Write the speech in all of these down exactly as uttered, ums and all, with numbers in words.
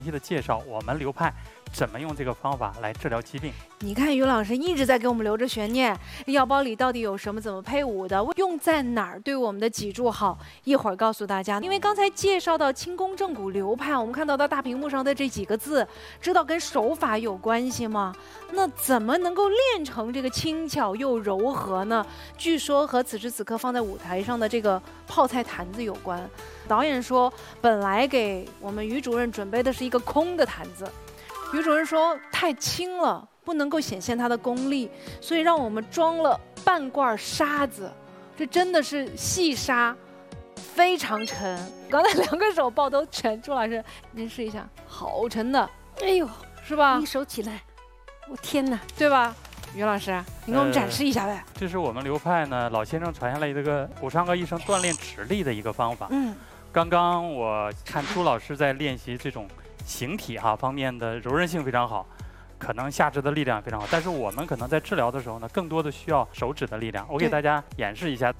细的介绍我们流派怎么用这个方法来治疗疾病。 你看于老师一直在给我们留着悬念，药包里到底有什么？怎么配伍的？用在哪儿对我们的脊柱好？一会儿告诉大家。因为刚才介绍到清宫正骨流派，我们看到到大屏幕上的这几个字，知道跟手法有关系吗？那怎么能够练成这个轻巧又柔和呢？据说和此时此刻放在舞台上的这个泡菜坛子有关。导演说，本来给我们于主任准备的是一个空的坛子。于主任说太轻了，不能够显现他的功力，所以让我们装了半罐沙子，这真的是细沙，非常沉。刚才两个手抱都沉，朱老师您试一下，好沉的， 哎呦， 是吧？ 一手起来，我天哪， 对吧？于老师，你给我们展示一下呗。呃、 这是我们流派呢老先生传下来一个骨伤科医生锻炼指力的一个方法。嗯，刚刚我看朱老师在练习这种形体哈、啊、方面的柔韧性非常好，可能下肢的力量也非常好，但是我们可能在治疗的时候呢，更多的需要手指的力量。我给大家演示一下。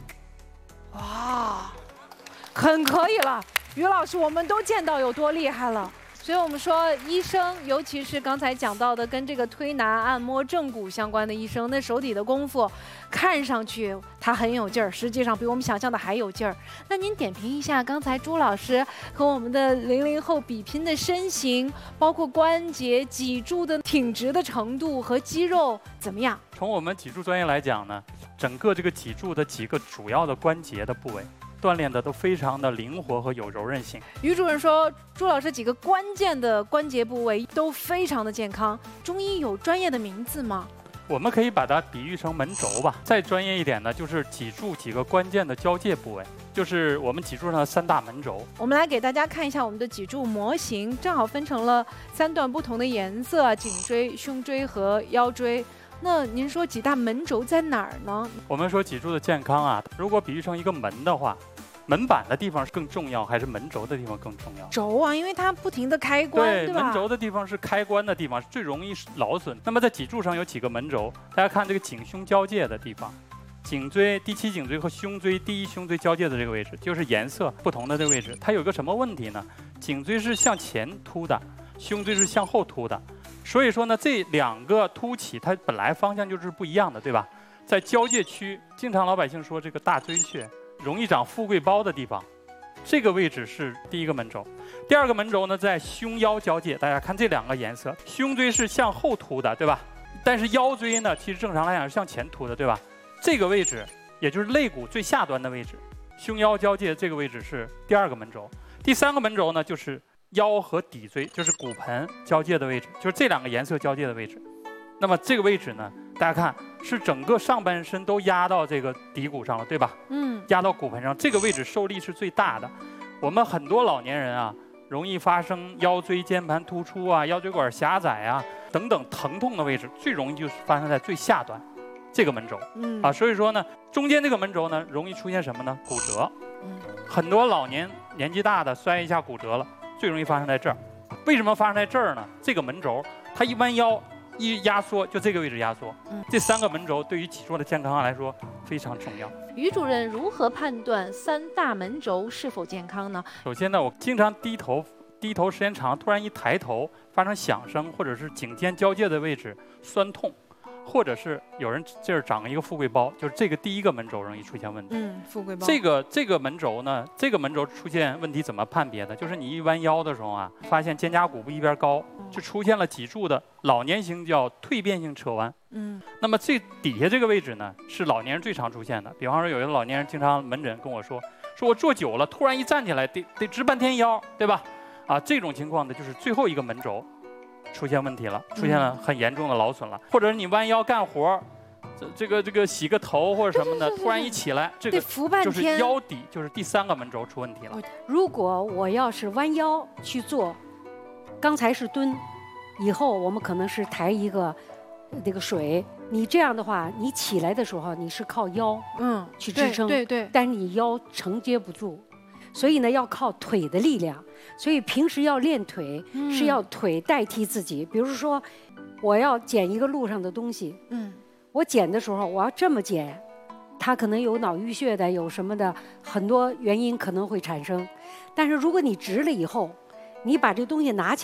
哇，很可以了，于老师，我们都见到有多厉害了。所以我们说，医生，尤其是刚才讲到的跟这个推拿、按摩、正骨相关的医生，那手底的功夫，看上去他很有劲儿，实际上比我们想象的还有劲儿。那您点评一下刚才朱老师和我们的零零后比拼的身形，包括关节、脊柱的挺直的程度和肌肉怎么样？ 从我们脊柱专业来讲呢，整个这个脊柱的几个主要的关节的部位，锻炼的都非常的灵活和有柔韧性。 于主任说，朱老师几个关键的关节部位都非常的健康。中医有专业的名字吗？ 我们可以把它比喻成门轴吧。再专业一点呢，就是脊柱几个关键的交界部位，就是我们脊柱上的三大门轴。 我们来给大家看一下我们的脊柱模型，正好分成了三段不同的颜色：颈椎、胸椎和腰椎。那您说几大门轴在哪儿呢？ 我们说脊柱的健康啊，如果比喻成一个门的话，门板的地方是更重要，还是门轴的地方更重要？ 轴啊，因为它不停的开关， 对， 对吧？ 门轴的地方是开关的地方，是最容易劳损。那么在脊柱上有几个门轴？大家看这个颈胸交界的地方，颈椎第七颈椎和胸椎第一胸椎交界的这个位置，就是颜色不同的这个位置，它有个什么问题呢？颈椎是向前凸的，胸椎是向后凸的。所以说呢，这两个凸起它本来方向就是不一样的，对吧？在交界区，经常老百姓说这个大椎穴容易长富贵包的地方，这个位置是第一个门轴。第二个门轴呢，在胸腰交界，大家看这两个颜色，胸椎是向后凸的，对吧？但是腰椎呢，其实正常来讲是向前凸的，对吧？这个位置也就是肋骨最下端的位置，胸腰交界这个位置是第二个门轴。第三个门轴呢，就是腰和骶椎，就是骨盆交界的位置，就是这两个颜色交界的位置。那么这个位置呢，大家看是整个上半身都压到这个骶骨上了，对吧？嗯，压到骨盆上，这个位置受力是最大的。我们很多老年人啊，容易发生腰椎间盘突出啊、腰椎管狭窄啊等等疼痛的位置，最容易就是发生在最下端这个门轴。嗯啊，所以说呢，中间这个门轴呢，容易出现什么呢？骨折。嗯，很多老年年纪大的摔一下骨折了。最容易发生在这儿，为什么发生在这儿呢？这个门轴，它一弯腰，一压缩，就这个位置压缩。嗯，这三个门轴对于脊柱的健康来说非常重要。 于主任如何判断三大门轴是否健康呢？ 首先呢，我经常低头，低头时间长，突然一抬头发生响声，或者是颈肩交界的位置酸痛，或者是有人这儿长了一个富贵包，就是这个第一个门轴容易出现问题。 嗯，富贵包。 这个这个门轴呢，这个门轴出现问题怎么判别的？就是你一弯腰的时候啊，发现肩胛骨部一边高，就出现了脊柱的老年型叫蜕变性侧弯。嗯，那么最底下这个位置呢，是老年人最常出现的。比方说，有一个老年人经常门诊跟我说，说我坐久了，突然一站起来得得直半天腰，对吧？啊，这种情况呢，就是最后一个门轴出现问题了，出现了很严重的劳损了，或者你弯腰干活，这这个这个洗个头或者什么的，突然一起来，这个就是腰底，就是第三个门轴出问题了。 如果我要是弯腰去做，刚才是蹲，以后我们可能是抬一个那个水，你这样的话，你起来的时候你是靠腰嗯去支撑， 对 对, 对， 但是你腰承接不住。所以呢，要靠腿的力量。所以平时要练腿，嗯、是要腿代替自己。比如说，我要捡一个路上的东西，嗯，我捡的时候我要这么捡，它可能有脑淤血的，有什么的，很多原因可能会产生。但是如果你直了以后，你把这个东西拿起来。